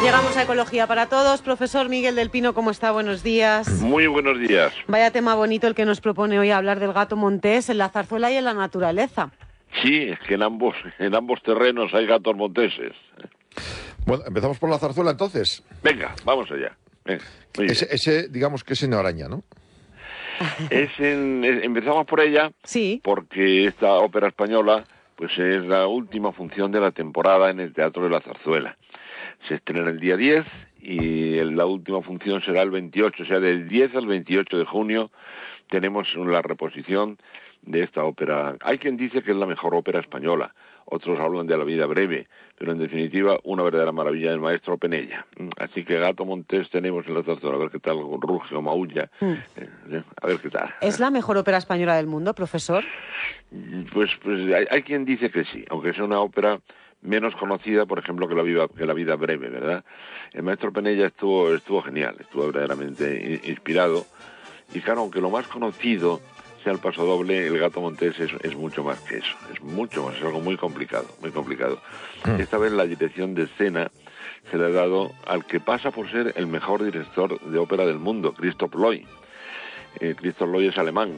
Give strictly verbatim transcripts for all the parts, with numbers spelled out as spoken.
Llegamos a Ecología para Todos. Profesor Miguel del Pino, ¿cómo está? Buenos días. Muy buenos días. Vaya tema bonito el que nos propone hoy hablar del gato montés en la zarzuela y en la naturaleza. Sí, es que en ambos, en ambos terrenos hay gatos monteses. Bueno, empezamos por la zarzuela entonces. Venga, vamos allá. Venga, muy bien. Ese, ese, digamos que es en Araña, ¿no? Es en, es- empezamos por ella Sí. porque esta ópera española pues es la última función de la temporada en el Teatro de la Zarzuela. Se estrena el día diez y el- la última función será el veintiocho, o sea, del diez al veintiocho de junio tenemos la reposición de esta ópera. Hay quien dice que es la mejor ópera española, otros hablan de La vida breve, pero en definitiva una verdadera maravilla del maestro Penella. Así que Gato Montés tenemos en la zarzuela, a ver qué tal ruge o maulla, Mm. eh, a ver qué tal. ¿Es la mejor ópera española del mundo, profesor? Pues, pues hay, hay quien dice que sí, aunque sea una ópera menos conocida, por ejemplo, que la vida, que la vida breve, ¿verdad? El maestro Penella estuvo, estuvo genial, estuvo verdaderamente in- inspirado, y claro, aunque lo más conocido sea el paso doble, el Gato Montés es, es mucho más que eso, es mucho más, es algo muy complicado, muy complicado. Esta vez la dirección de escena se le ha dado al que pasa por ser el mejor director de ópera del mundo, Christoph Loy. Eh, Christoph Loy es alemán,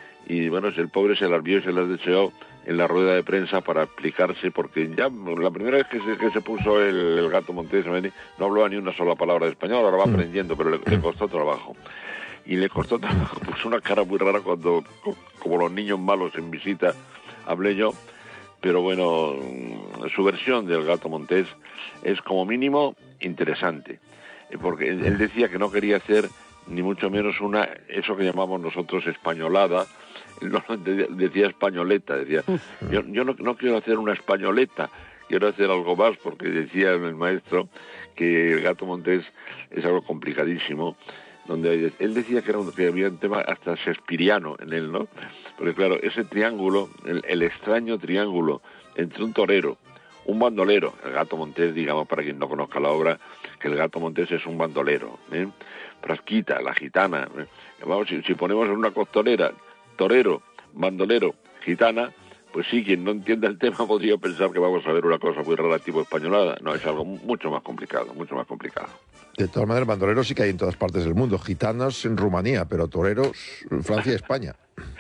y bueno, el pobre se las vio y se las deseó en la rueda de prensa para explicarse, porque ya la primera vez que se, que se puso el, el Gato Montés no hablaba ni una sola palabra de español, ahora va aprendiendo, pero le, le costó trabajo. Y le costó trabajo, puso una cara muy rara cuando, co- como los niños malos en visita, hablé yo, pero bueno, su versión del Gato Montés es como mínimo interesante, eh, porque él él decía que no quería hacer ni mucho menos una, eso que llamamos nosotros españolada, él no lo entendía, decía españoleta, decía, yo, yo no, no quiero hacer una españoleta, quiero hacer algo más, porque decía el maestro que el Gato Montés es algo complicadísimo, donde él decía que, era un, que había un tema hasta shakespeariano en él, ¿no? Porque claro, ese triángulo, el, el extraño triángulo entre un torero, un bandolero, el Gato Montés, digamos, para quien no conozca la obra, que el Gato Montés es un bandolero, ¿eh? Frasquita, la gitana, ¿eh? Vamos, si, si ponemos en una costonera, torero, bandolero, gitana, pues sí, quien no entienda el tema podría pensar que vamos a ver una cosa muy rara tipo españolada. No, es algo mucho más complicado, mucho más complicado. De todas maneras, bandoleros sí que hay en todas partes del mundo. Gitanos en Rumanía, pero toreros en Francia y España.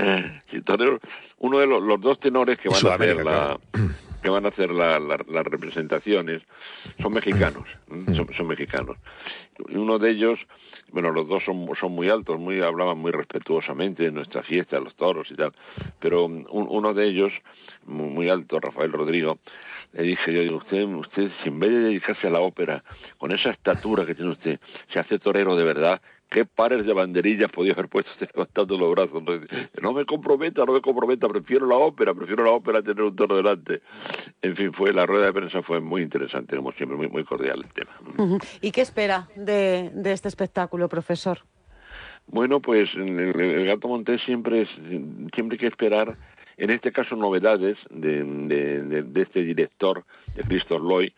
Sí, torero, uno de los, los dos tenores que Y van a hacer Sudamérica, la, claro. que van a hacer la- la- las representaciones son mexicanos, ¿eh? son, son mexicanos. Y uno de ellos, bueno, los dos son, son muy altos, muy hablaban muy respetuosamente de nuestra fiesta, de los toros y tal, pero un- uno de ellos, muy, muy alto, Rafael Rodrigo, le dije yo, digo, usted, usted, si en vez de dedicarse a la ópera, con esa estatura que tiene usted, se hace torero de verdad, ¿qué pares de banderillas podía haber puesto usted levantando los brazos? Entonces, no me comprometa, no me comprometa, prefiero la ópera, prefiero la ópera a tener un toro delante. En fin, fue la rueda de prensa fue muy interesante, como siempre, muy, muy cordial el tema. Ujú. ¿Y qué espera de, de este espectáculo, profesor? Bueno, pues el, el- el Gato Montés siempre es, siempre hay que esperar, en este caso novedades de, de, de- de este director, de Christoph Loy.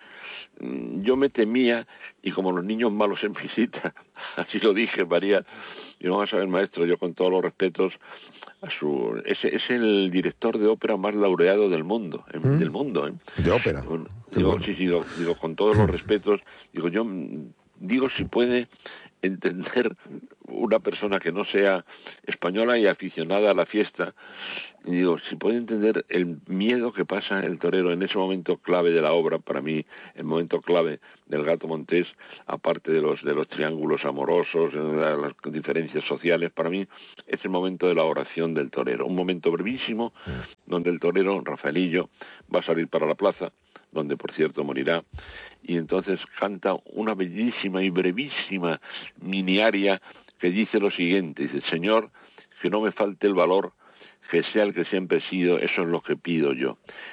Mm, Yo me temía, y como los niños malos en visita, así lo dije, María, y no vas a ver, maestro, yo con todos los respetos, a su, es, es el director de ópera más laureado del mundo, eh, ¿Mm? del mundo, ¿eh? De ópera. Bueno, Qué digo, bueno. sí, sí, digo, digo, con todos los respetos, digo, yo mm, digo si puede entender una persona que no sea española y aficionada a la fiesta, y digo, si puede entender el miedo que pasa el torero en ese momento clave de la obra, para mí, el momento clave del Gato Montés, aparte de los de los triángulos amorosos, de las diferencias sociales, para mí es el momento de la oración del torero, un momento brevísimo donde el torero, Rafaelillo, va a salir para la plaza, donde por cierto morirá, y entonces canta una bellísima y brevísima mini aria que dice lo siguiente, dice, Señor, que no me falte el valor, que sea el que siempre he sido, eso es lo que pido yo.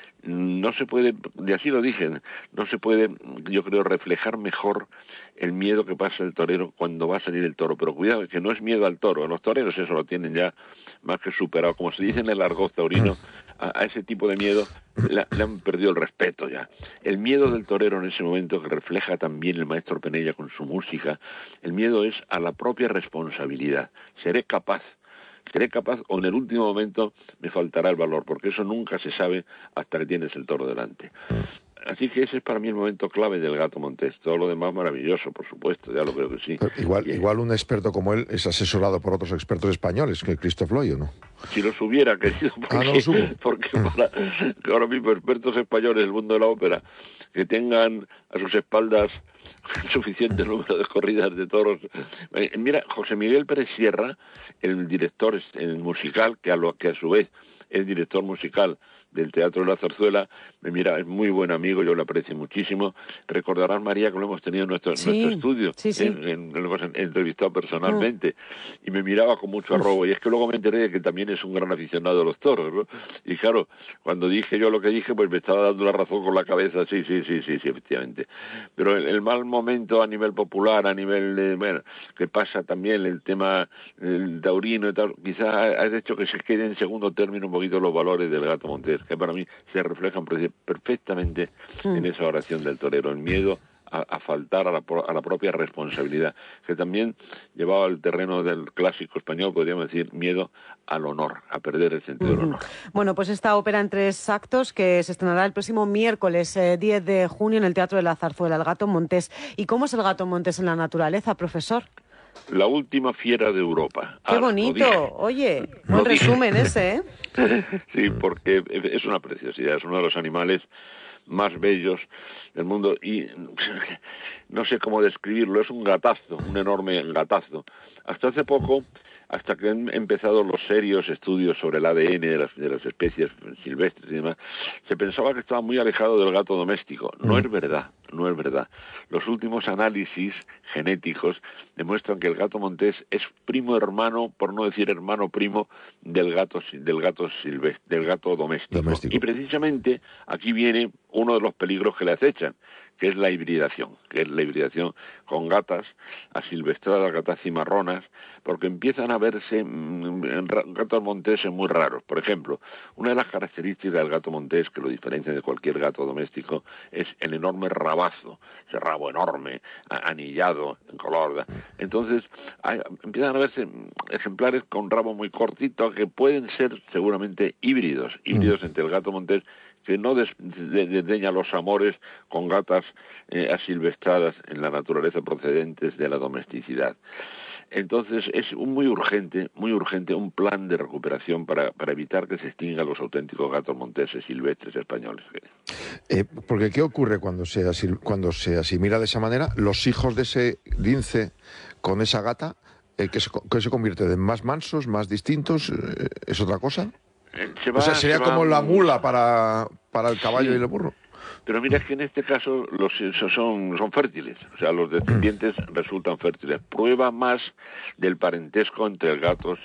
No se puede, y así lo dije, no se puede, yo creo, reflejar mejor el miedo que pasa el torero cuando va a salir el toro, pero cuidado, que no es miedo al toro, los toreros eso lo tienen ya más que superado, como se dice en el argot taurino, a, a ese tipo de miedo le, le han perdido el respeto ya. El miedo del torero en ese momento, que refleja también el maestro Penella con su música, el miedo es a la propia responsabilidad. Seré capaz, seré capaz o en el último momento me faltará el valor, porque eso nunca se sabe hasta que tienes el toro delante. Así que ese es para mí el momento clave del Gato Montés. Todo lo demás maravilloso, por supuesto, ya lo creo que sí. Pero igual, Y, igual un experto como él es asesorado por otros expertos españoles, que Christoph Loy, ¿o no? Si los hubiera querido, porque, Ah, no los hubo. porque para, que ahora mismo expertos españoles del mundo de la ópera que tengan a sus espaldas suficiente número de corridas de toros. Eh, mira, José Miguel Pérez Sierra, el director el musical, que a, lo, que a su vez es director musical del Teatro de la Zarzuela, me mira, es muy buen amigo, yo lo aprecio muchísimo. Recordarás, María, que lo hemos tenido en nuestro, sí, nuestro estudio, sí, sí. En, en, lo hemos entrevistado personalmente, mm. y me miraba con mucho arrobo, y es que luego me enteré de que también es un gran aficionado a los toros, ¿no? Y claro, cuando dije yo lo que dije, pues me estaba dando la razón con la cabeza, sí, sí, sí, sí, sí, efectivamente. Pero el, el mal momento a nivel popular, a nivel de, bueno, que pasa también el tema el taurino y tal, quizás ha hecho que se quede en segundo término un poquito los valores del Gato Montés, que para mí se reflejan perfectamente mm. en esa oración del torero, el miedo a, a faltar a la, a la propia responsabilidad, que también llevaba al terreno del clásico español, podríamos decir, miedo al honor, a perder el sentido uh-huh. del honor. Bueno, pues esta ópera en tres actos que se estrenará el próximo miércoles eh, diez de junio en el Teatro de la Zarzuela, el Gato Montés. ¿Y cómo es el Gato Montés en la naturaleza, profesor? La última fiera de Europa. ¡Qué ah, bonito! Oye, buen resumen ese, ¿eh? Sí, porque es una preciosidad, es uno de los animales más bellos del mundo y no sé cómo describirlo, es un gatazo, un enorme gatazo. Hasta hace poco, hasta que han empezado los serios estudios sobre el A D N de las, de las especies silvestres y demás, se pensaba que estaba muy alejado del gato doméstico. No es verdad, no es verdad. Los últimos análisis genéticos demuestran que el gato montés es primo hermano, por no decir hermano primo, del gato del gato silvestre, del gato doméstico. doméstico. Y precisamente aquí viene uno de los peligros que le acechan, que es la hibridación, que es la hibridación con gatas asilvestradas, gatas cimarronas, porque empiezan a verse mmm, gatos monteses muy raros. Por ejemplo, una de las características del gato montés que lo diferencia de cualquier gato doméstico es el enorme rabazo, ese rabo enorme, anillado, en color. Entonces, hay, empiezan a verse ejemplares con rabo muy cortito que pueden ser seguramente híbridos, híbridos mm. entre el gato montés que no desdeña los amores con gatas eh, asilvestradas en la naturaleza procedentes de la domesticidad. Entonces es muy urgente, muy urgente un plan de recuperación para, para evitar que se extingan los auténticos gatos monteses silvestres españoles. Eh, porque ¿qué ocurre cuando se, asil, cuando se asimila de esa manera? Los hijos de ese lince con esa gata, eh, que, se, que se convierten en más mansos, más distintos, eh, ¿es otra cosa? Se va, o sea, sería como va... la mula para, para el caballo sí. y el burro. Pero mira que en este caso los son, son fértiles, o sea, los descendientes resultan fértiles. Prueba más del parentesco entre el gato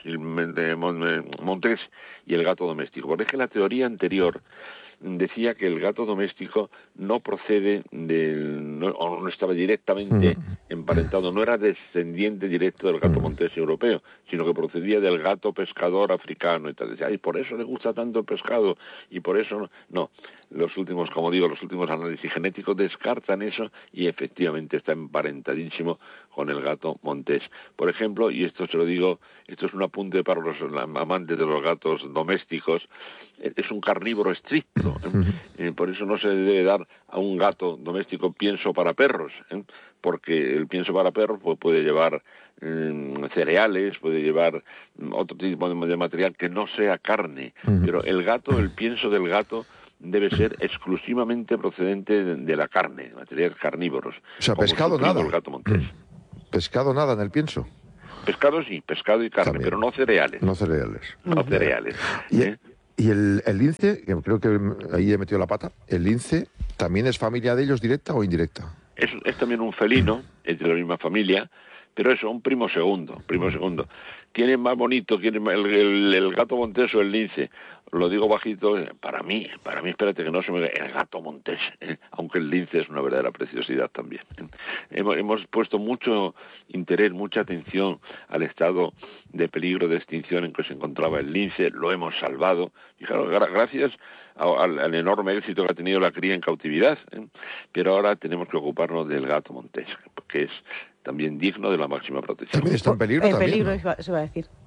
montés y el gato doméstico. Porque es que la teoría anterior decía que el gato doméstico no procede del, no, o no estaba directamente emparentado, no era descendiente directo del gato montés europeo, sino que procedía del gato pescador africano y tal. Decía, ay, por eso le gusta tanto el pescado y por eso no. no. Los últimos, como digo, los últimos análisis genéticos descartan eso y efectivamente está emparentadísimo con el gato montés. Por ejemplo, y esto se lo digo, esto es un apunte para los amantes de los gatos domésticos, es un carnívoro estricto, ¿eh? Eh, por eso no se debe dar a un gato doméstico pienso para perros, ¿eh? Porque el pienso para perros pues, puede llevar eh, cereales, puede llevar otro tipo de, de material que no sea carne, pero el gato, el pienso del gato debe ser exclusivamente procedente de, de la carne, de materiales carnívoros. O sea, pescado nada. El gato montés. Pescado nada en el pienso. Pescado sí, pescado y carne, también. Pero no cereales. No cereales. No cereales. Y, ¿eh? y el, el lince, que creo que ahí he metido la pata, ¿el lince también es familia de ellos directa o indirecta? Es, es también un felino, es de la misma familia, pero eso, un primo segundo, primo segundo. ¿Quién es más bonito? ¿Quién es más, el, el, el gato montés o el lince? Lo digo bajito, para mí, para mí, espérate que no se me... El gato montés, ¿eh? Aunque el lince es una verdadera preciosidad también. ¿eh? Hemos, hemos puesto mucho interés, mucha atención al estado de peligro de extinción en que se encontraba el lince, lo hemos salvado, y claro, gracias al, al enorme éxito que ha tenido la cría en cautividad, ¿eh? Pero ahora tenemos que ocuparnos del gato montés, que es también digno de la máxima protección. También está en peligro. En también, peligro, ¿no? eso iba a decir.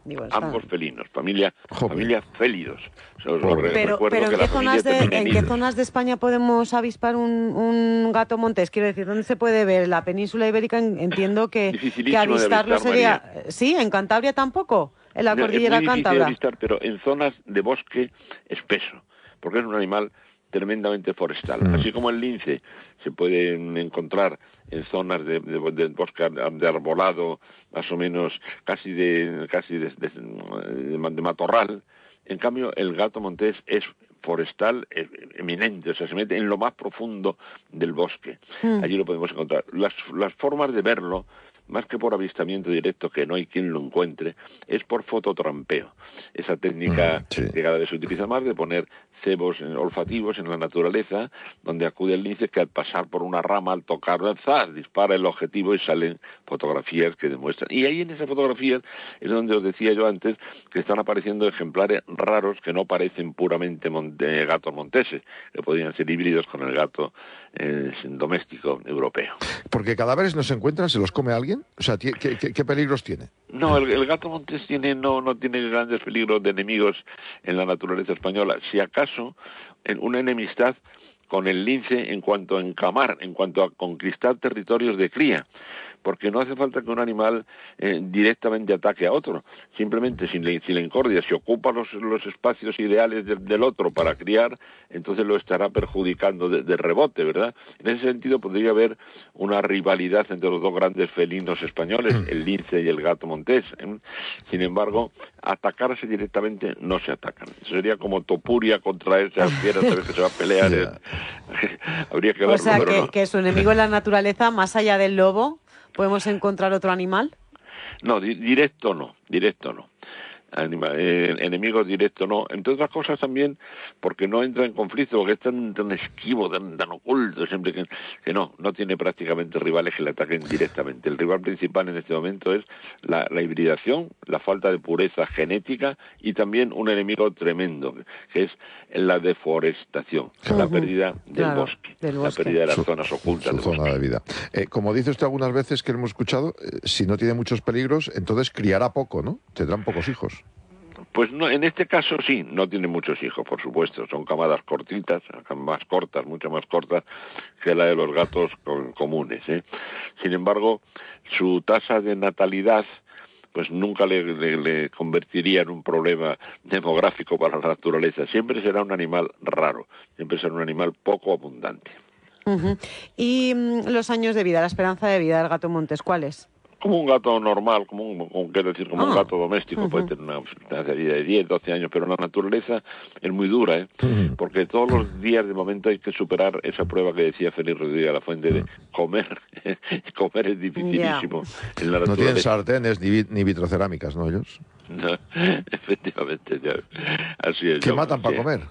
Digo, está... Ambos felinos, familia, familia félidos. Pero, pero ¿en, qué zonas de, ¿en qué zonas de España podemos avispar un, un gato montés? Quiero decir, ¿dónde se puede ver? La península ibérica entiendo que, que avistarlo avistar, sería... María. ¿Sí? ¿En Cantabria tampoco? ¿En la cordillera no, es muy cántabra? De avistar, pero en zonas de bosque espeso, porque es un animal tremendamente forestal. Mm. Así como el lince se puede encontrar en zonas de, de, de bosque de arbolado, más o menos casi de casi de, de, de, de matorral. En cambio, el gato montés es forestal eminente, o sea, se mete en lo más profundo del bosque. Mm. Allí lo podemos encontrar. Las, las formas de verlo, más que por avistamiento directo, que no hay quien lo encuentre, es por fototrampeo. Esa técnica mm, sí. que cada vez se utiliza más de poner cebos olfativos en la naturaleza, donde acude el lince que al pasar por una rama, al tocarla, ¡zas!, dispara el objetivo y salen fotografías que demuestran. Y ahí en esas fotografías es donde os decía yo antes que están apareciendo ejemplares raros que no parecen puramente monte, gatos monteses, que podrían ser híbridos con el gato eh, doméstico europeo. Porque cadáveres no se encuentran, ¿se los come alguien? O sea, ¿qué, qué, qué peligros tiene? No, el, el gato montés tiene, no, no tiene grandes peligros de enemigos en la naturaleza española. Si acaso, en una enemistad con el lince en cuanto a encamar, en cuanto a conquistar territorios de cría, porque no hace falta que un animal eh, directamente ataque a otro, simplemente si la, si la incordia, si ocupa los, los espacios ideales de, del otro para criar, entonces lo estará perjudicando de, de rebote, ¿verdad? En ese sentido podría haber una rivalidad entre los dos grandes felinos españoles, el lince y el gato montés. ¿eh? Sin embargo, atacarse directamente no se atacan. Sería como Topuria contra esa fiera, sabes que se va a pelear. Yeah. ¿eh? Habría que verlo, o sea, pero que, no. que su enemigo en la naturaleza, más allá del lobo, ¿podemos encontrar otro animal? No, di directo no, directo no. Anima, eh, enemigos directos no, entre otras cosas también porque no entra en conflicto, porque es tan, tan esquivo, tan, tan oculto, siempre que, que no, no tiene prácticamente rivales que le ataquen directamente. El rival principal en este momento es la, la hibridación, la falta de pureza genética y también un enemigo tremendo, que es la deforestación, uh-huh. la pérdida del, claro, bosque, del bosque, la pérdida de las su, zonas ocultas. Su, su zona de vida. Eh, como dice usted algunas veces que hemos escuchado, eh, si no tiene muchos peligros, entonces criará poco, ¿no? Tendrán pocos hijos. Pues no, en este caso sí, no tiene muchos hijos, por supuesto. Son camadas cortitas, más cortas, mucho más cortas que la de los gatos con, comunes. ¿eh? Sin embargo, su tasa de natalidad pues nunca le, le, le convertiría en un problema demográfico para la naturaleza. Siempre será un animal raro, siempre será un animal poco abundante. Uh-huh. ¿Y mm, los años de vida, la esperanza de vida del gato montés, cuál es? Como un gato normal, como un, como, quiero decir, como oh. un gato doméstico, uh-huh. puede tener una esperanza de vida de diez, doce años, pero la naturaleza es muy dura, ¿eh? Uh-huh. Porque todos los días de momento hay que superar esa prueba que decía Félix Rodríguez La Fuente de comer. Comer es dificilísimo yeah. en la naturaleza. No tienen sartenes ni, ni vitrocerámicas, ¿no, ellos? No, efectivamente, ya. Así es. ¿Qué yo, matan para comer?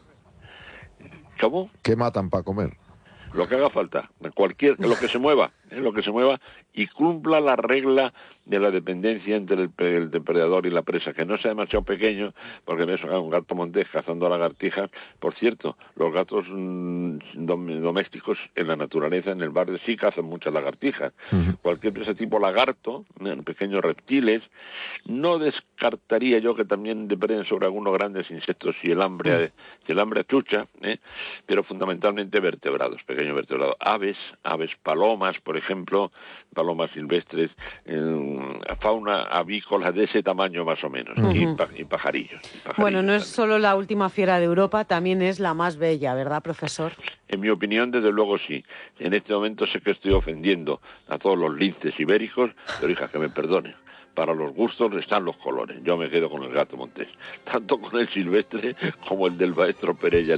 ¿Cómo? ¿Qué matan para comer? Lo que haga falta, cualquier, lo que se mueva, ¿eh? lo que se mueva y cumpla la regla de la dependencia entre el, el depredador y la presa, que no sea demasiado pequeño, porque ves un gato montés cazando lagartijas. Por cierto, los gatos mmm, dom domésticos en la naturaleza, en el barrio, sí cazan muchas lagartijas. Uh-huh. Cualquier presa tipo lagarto, ¿eh? pequeños reptiles, no descartaría yo que también depreden sobre algunos grandes insectos si el hambre, uh-huh. si el hambre achucha, ¿eh? pero fundamentalmente vertebrados, pequeños vertebrados, aves, aves palomas, por ejemplo, palomas silvestres, eh, fauna avícola de ese tamaño más o menos, uh-huh. y, pa y, pajarillos, y pajarillos. Bueno, no es solo la última fiera de Europa, también es la más bella, ¿verdad, profesor? En mi opinión, desde luego sí. En este momento sé que estoy ofendiendo a todos los linces ibéricos, pero hija, que me perdonen. Para los gustos están los colores. Yo me quedo con el gato montés, tanto con el silvestre como el del maestro Perella.